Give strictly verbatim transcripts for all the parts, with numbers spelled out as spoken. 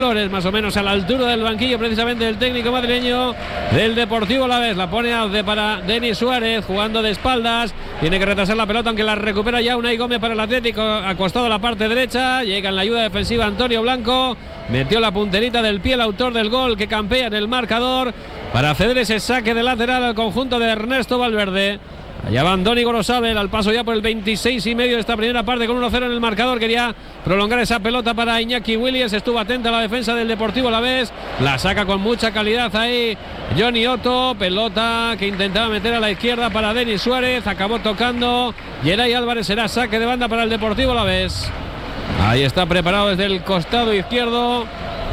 Flores, más o menos a la altura del banquillo precisamente del técnico madrileño del Deportivo Alavés. La pone Aude para Denis Suárez, jugando de espaldas, tiene que retrasar la pelota aunque la recupera ya Unai Gómez para el Atlético, acostado a la parte derecha. Llega en la ayuda defensiva Antonio Blanco, metió la punterita del pie el autor del gol que campea en el marcador para ceder ese saque de lateral al conjunto de Ernesto Valverde. Allá va Andoni Gorosabel al paso ya por el veintiséis y medio de esta primera parte con uno cero en el marcador. Quería prolongar esa pelota para Iñaki Williams, estuvo atenta a la defensa del Deportivo Alavés, la saca con mucha calidad ahí Johnny Otto, pelota que intentaba meter a la izquierda para Denis Suárez, acabó tocando Yeray Álvarez, será saque de banda para el Deportivo Alavés. Ahí está preparado desde el costado izquierdo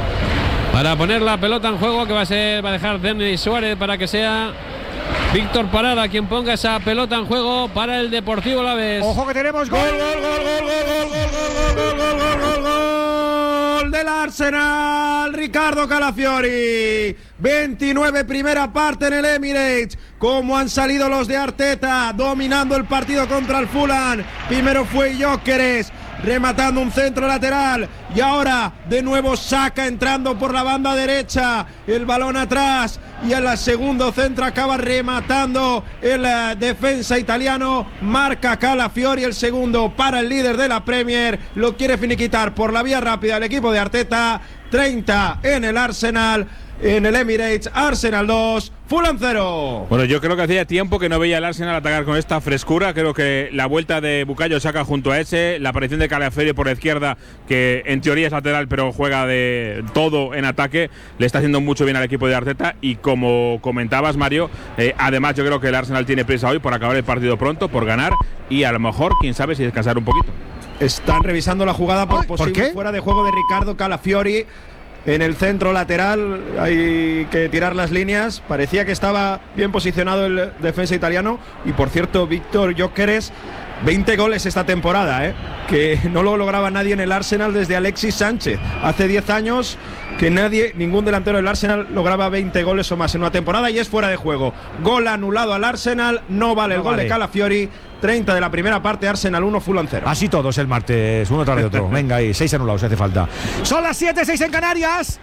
para poner la pelota en juego, que va a ser, va a dejar Denis Suárez para que sea Víctor Parada quien ponga esa pelota en juego para el Deportivo Alavés. Ojo que tenemos gol, gol, gol, gol, gol, gol, gol, gol, gol, gol, gol, gol del Arsenal, Ricardo Calafiori. veintinueve primera parte en el Emirates. Cómo han salido los de Arteta, dominando el partido contra el Fulham. Primero fue Gyökeres, rematando un centro lateral, y ahora de nuevo Saka entrando por la banda derecha, el balón atrás, y en el segundo centro acaba rematando el uh, defensa italiano. Marca Calafiori el segundo para el líder de la Premier, lo quiere finiquitar por la vía rápida el equipo de Arteta. Treinta en el Arsenal, en el Emirates. Arsenal dos, Fulham cero. Bueno, yo creo que hacía tiempo que no veía al Arsenal atacar con esta frescura. Creo que la vuelta de Bukayo Saka junto a ese, la aparición de Calafiori por la izquierda, que en teoría es lateral pero juega de todo en ataque, le está haciendo mucho bien al equipo de Arteta. Y como comentabas, Mario, eh, además yo creo que el Arsenal tiene prisa hoy por acabar el partido pronto, por ganar, y a lo mejor, quién sabe, si descansar un poquito. Están revisando la jugada por Ay, posible ¿por qué? fuera de juego de Ricardo Calafiori en el centro lateral. Hay que tirar las líneas. Parecía que estaba bien posicionado el defensa italiano. Y por cierto, Víctor Gyökeres, veinte goles esta temporada, ¿eh? Que no lo lograba nadie en el Arsenal desde Alexis Sánchez. Hace diez años que nadie, ningún delantero del Arsenal lograba veinte goles o más en una temporada, y es fuera de juego. Gol anulado al Arsenal, no vale el No gol vale. de Calafiori. treinta de la primera parte, Arsenal uno, Fulham cero. Así todos el martes, uno tras de otro. Venga ahí, seis anulados, si hace falta. Son las siete, seis en Canarias.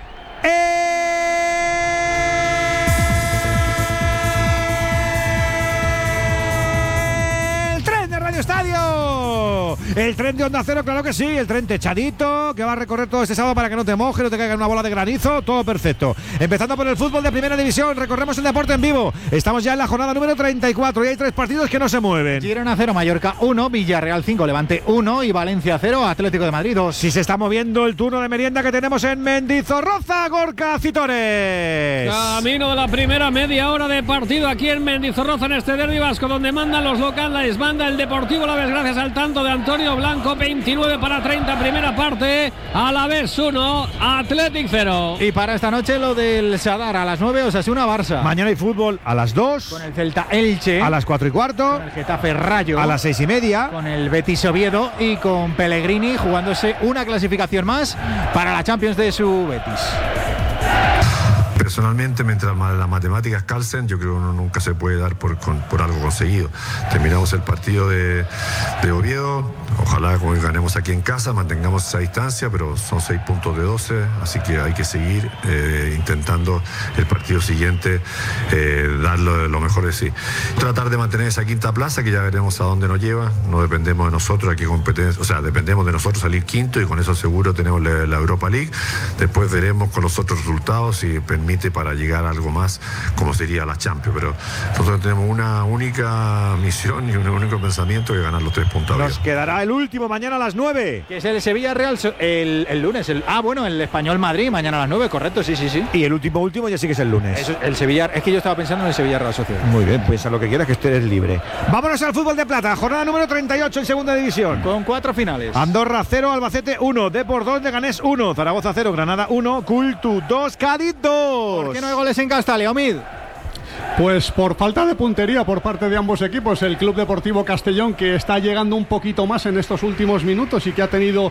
El tren de Radio Estadio. El tren de Onda Cero, claro que sí. El tren techadito, que va a recorrer todo este sábado para que no te moje, no te caiga una bola de granizo. Todo perfecto. Empezando por el fútbol de primera división, recorremos el deporte en vivo. Estamos ya en la jornada número treinta y cuatro y hay tres partidos que no se mueven. Girona cero, Mallorca uno, Villarreal cinco, Levante uno y Valencia cero, Atlético de Madrid dos. Si se está moviendo el turno de merienda que tenemos en Mendizorroza, Gorka Citores. Camino de la primera media hora de partido aquí en Mendizorroza, en este derbi vasco, donde mandan los locales, manda el Deportivo Alavés gracias al tanto de Antonio Blanco. Veintinueve para treinta, primera parte. Alavés uno, Athletic cero. Y para esta noche lo del Sadar a las nueve, Osasuna Barça. Mañana hay fútbol a las dos, Con el Celta Elche, a las cuatro y cuarto, con el Getafe Rayo, a las seis y media. con el Betis Oviedo y con Pellegrini jugándose una clasificación más para la Champions de su Betis. Personalmente, mientras las matemáticas calcen, yo creo que uno nunca se puede dar por, con, por algo conseguido. Terminamos el partido de, de Oviedo, ojalá ganemos aquí en casa, mantengamos esa distancia, pero son seis puntos de doce, así que hay que seguir eh, intentando el partido siguiente eh, dar lo, lo mejor de sí. Tratar de mantener esa quinta plaza, que ya veremos a dónde nos lleva. No dependemos de nosotros, hay que competencia, o sea, dependemos de nosotros salir quinto, y con eso seguro tenemos la, la Europa League. Después veremos con los otros resultados si permite para llegar a algo más, como sería la Champions, pero nosotros tenemos una única misión y un único pensamiento, que ganar los tres puntos. Nos quedará el último mañana a las nueve. Que es el Sevilla Real el, el lunes. El, ah, bueno, el Español Madrid mañana a las nueve, correcto, sí, sí, sí. Y el último último ya sí que es el lunes. Eso, el Sevilla, es que yo estaba pensando en el Sevilla Real Sociedad. Muy bien, pues a lo que quieras, que estés libre. Vámonos al fútbol de plata, jornada número treinta y ocho en segunda división. Con cuatro finales. Andorra cero, Albacete uno, Depor dos, Leganés uno, Zaragoza cero, Granada uno, Cultu dos, Cádiz dos. ¿Por qué no hay goles en Castalia, Omid? Pues por falta de puntería por parte de ambos equipos. El Club Deportivo Castellón, que está llegando un poquito más en estos últimos minutos y que ha tenido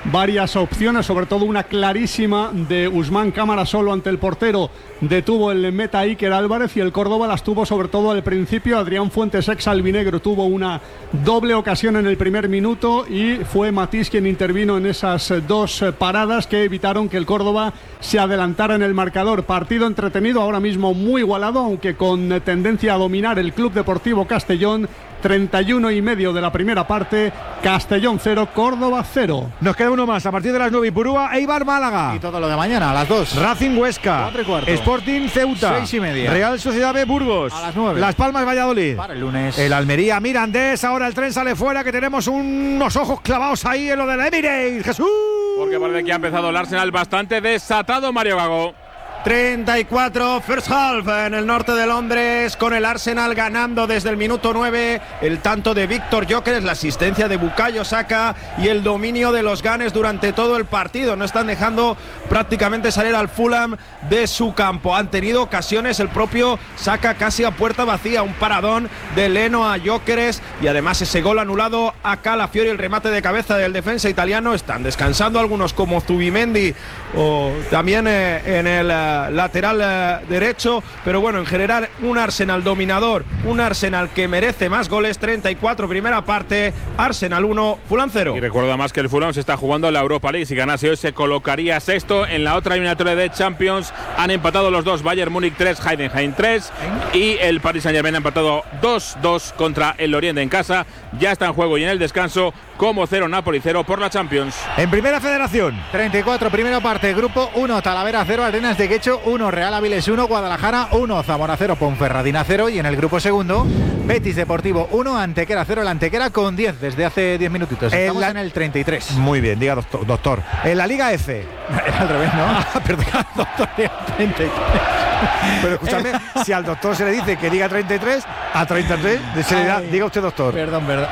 varias opciones, sobre todo una clarísima de Usman Cámara solo ante el portero, detuvo el meta Iker Álvarez, y el Córdoba las tuvo sobre todo al principio. Adrián Fuentes, ex albinegro, tuvo una doble ocasión en el primer minuto y fue Matís quien intervino en esas dos paradas que evitaron que el Córdoba se adelantara en el marcador. Partido entretenido, ahora mismo muy igualado, aunque con tendencia a dominar el Club Deportivo Castellón. treinta y uno y medio de la primera parte, Castellón cero, Córdoba cero. Nos queda uno más a partir de las nueve, Ipurúa, Eibar Málaga. Y todo lo de mañana a las dos. Racing Huesca. cuatro y cuarto. Sporting Ceuta. seis y media. Real Sociedad B Burgos. A las nueve. Las Palmas Valladolid. Para el lunes. El Almería Mirandés. Ahora el tren sale fuera, que tenemos unos ojos clavados ahí en lo del Emirates. Jesús. Porque parece que ha empezado el Arsenal bastante desatado, Mario Gago. treinta y cuatro first half en el norte de Londres, con el Arsenal ganando desde el minuto nueve, el tanto de Víctor Gyökeres, la asistencia de Bukayo Saka y el dominio de los Gunners durante todo el partido. No están dejando prácticamente salir al Fulham de su campo. Han tenido ocasiones, el propio Saka casi a puerta vacía, un paradón de Leno a Gyökeres y además ese gol anulado a Calafiori, el remate de cabeza del defensa italiano. Están descansando algunos como Zubimendi o también eh, en el eh, lateral eh, derecho, pero bueno, en general un Arsenal dominador, un Arsenal que merece más goles. Treinta y cuatro primera parte, Arsenal uno, Fulham cero. Y recuerda más que el Fulham se está jugando la Europa League. Si ganase hoy se colocaría sexto en la otra eliminatoria de Champions. Han empatado los dos, Bayern Múnich tres, Heidenheim tres, y el Paris Saint-Germain ha empatado dos dos contra el Lorient en casa. Ya está en juego y en el descanso como cero Napoli cero por la Champions. En Primera Federación, treinta y cuatro primera parte, grupo uno, Talavera cero, Arenas de Guecho uno, Real Avilés uno, Guadalajara uno, Zamora cero, Ponferradina cero, y en el grupo segundo, Betis Deportivo uno, Antequera cero, el Antequera con diez desde hace diez minutitos. Estamos en, la... en el treinta y tres. Muy bien, diga doctor. doctor. En la Liga F. Era al revés, ¿no? Ah, perdón, doctor, treinta y tres. Pero escúchame, si al doctor se le dice que diga treinta y tres, a treinta y tres se le da, diga usted doctor. Perdón, perdón.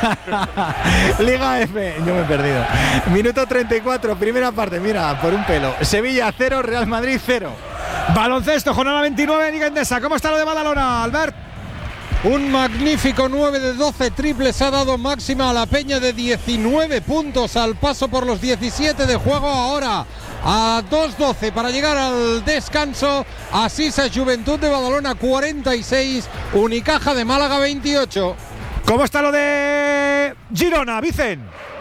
Liga F, yo me he perdido. Minuto treinta y cuatro, primera parte, mira, por un pelo. Sevilla cero, Real Madrid cero. Baloncesto, jornada veintinueve, Liga Endesa. ¿Cómo está lo de Badalona, Albert? Un magnífico nueve de doce triples ha dado máxima a la Peña de diecinueve puntos al paso por los diecisiete de juego ahora. A dos doce para llegar al descanso. Asisa Juventud de Badalona cuarenta y seis, Unicaja de Málaga veintiocho. ¿Cómo está lo de Girona, Vicen?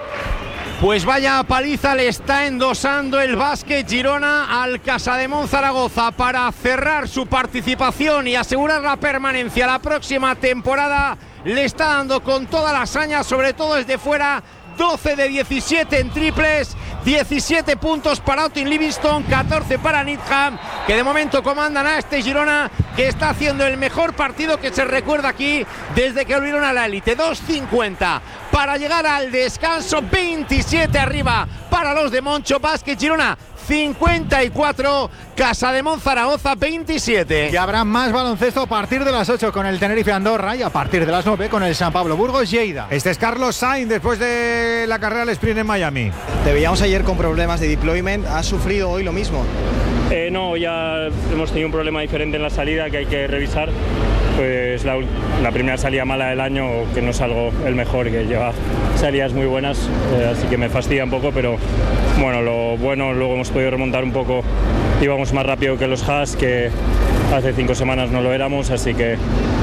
Pues vaya paliza le está endosando el Básquet Girona al Casademón Zaragoza para cerrar su participación y asegurar la permanencia la próxima temporada. Le está dando con toda la hazaña, sobre todo desde fuera. doce de diecisiete en triples, diecisiete puntos para Austin Livingston, catorce para Needham, que de momento comandan a este Girona, que está haciendo el mejor partido que se recuerda aquí desde que volvieron a la élite. dos cincuenta para llegar al descanso, veintisiete arriba para los de Moncho. Básquet Girona cincuenta y cuatro, Casademón Zaragoza veintisiete. Y habrá más baloncesto a partir de las ocho con el Tenerife Andorra y a partir de las nueve con el San Pablo Burgos Lleida. Este es Carlos Sainz después de la carrera al sprint en Miami. Te veíamos ayer con problemas de deployment, ¿has sufrido hoy lo mismo? Eh, no, ya hemos tenido un problema diferente en la salida que hay que revisar. Pues la, la primera salida mala del año, que no es algo el mejor, que lleva salidas muy buenas, eh, así que me fastidia un poco, pero bueno, lo bueno, luego hemos podido remontar un poco, íbamos más rápido que los Haas, que hace cinco semanas no lo éramos, así que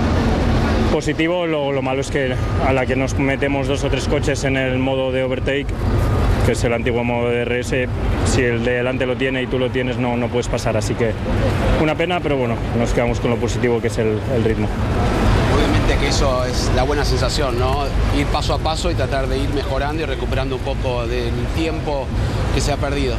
positivo. Lo, lo malo es que a la que nos metemos dos o tres coches en el modo de overtake, que es el antiguo modo de R S, si el de delante lo tiene y tú lo tienes, no, no puedes pasar, así que una pena, pero bueno, nos quedamos con lo positivo que es el, el ritmo. Obviamente que eso es la buena sensación, ¿no? Ir paso a paso y tratar de ir mejorando y recuperando un poco del tiempo que se ha perdido.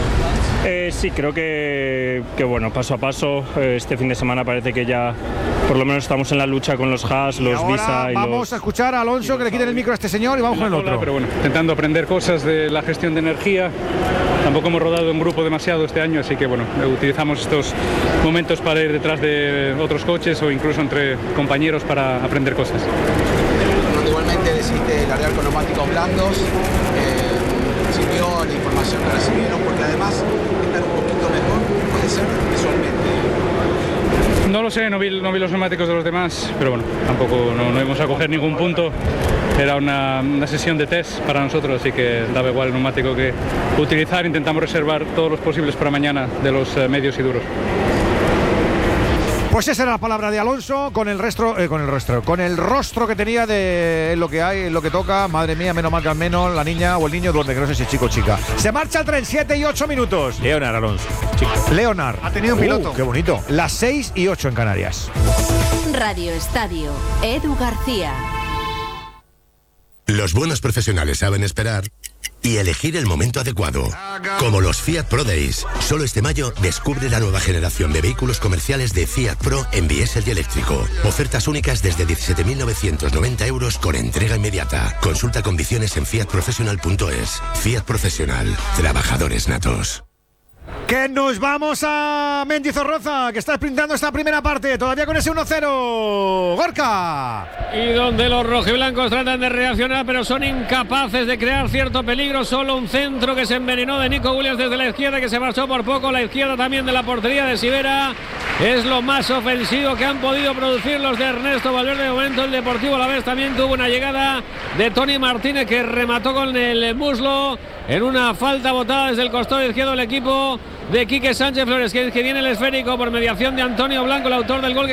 Eh, sí, creo que, que bueno, paso a paso. Eh, este fin de semana parece que ya por lo menos estamos en la lucha con los Haas, los y Visa y vamos los... a escuchar a Alonso, que le quiten el micro a este señor y vamos con el otro. Pero bueno, intentando aprender cosas de la gestión de energía. Tampoco hemos rodado en grupo demasiado este año, así que bueno, utilizamos estos momentos para ir detrás de otros coches o incluso entre compañeros para aprender cosas. Igualmente decidiste largar con neumáticos blandos. Eh, ¿Sirvió la información que recibieron? Porque además están un poquito mejor, puede ser visualmente. No lo sé, no vi, no vi los neumáticos de los demás, pero bueno, tampoco no, no íbamos a coger ningún punto. era una, una sesión de test para nosotros, así que daba igual el neumático que utilizar. Intentamos reservar todos los posibles para mañana de los eh, medios y duros. Pues esa era la palabra de Alonso con el rostro, eh, con el rostro, con el rostro que tenía de lo que hay, lo que toca. Madre mía, menos mal que al menos la niña o el niño duerme, que no sé si es chico o chica. Se marcha el tren, siete y ocho minutos. Leonard Alonso. Chico. Leonard. Ha tenido un piloto. Uh, qué bonito. Las seis y ocho en Canarias. Radio Estadio, Edu García. Los buenos profesionales saben esperar y elegir el momento adecuado. Como los Fiat Pro Days. Solo este mayo descubre la nueva generación de vehículos comerciales de Fiat Pro en diésel y eléctrico. Ofertas únicas desde diecisiete mil novecientos noventa euros con entrega inmediata. Consulta condiciones en fiat professional punto es. Fiat Profesional. Trabajadores natos. Que nos vamos a Mendizorroza, que está sprintando esta primera parte, todavía con ese uno cero. Gorka. Y donde los rojiblancos tratan de reaccionar, pero son incapaces de crear cierto peligro. Solo un centro que se envenenó de Nico Williams desde la izquierda, que se marchó por poco. La izquierda también de la portería de Sivera. Es lo más ofensivo que han podido producir los de Ernesto Valverde. De momento el Deportivo Alavés también tuvo una llegada de Tony Martínez, que remató con el muslo en una falta botada desde el costado izquierdo del equipo de Quique Sánchez Flores, que, que viene el esférico por mediación de Antonio Blanco, el autor del gol que